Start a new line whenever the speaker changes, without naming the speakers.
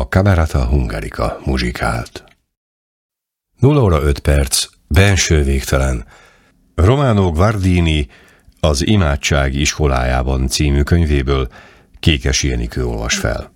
a Camerata Hungarica muzsikált. 0 óra 5 perc, benső végtelen. Romano Guardini Az imádság iskolájában című könyvéből Kékesi Enikő olvas fel.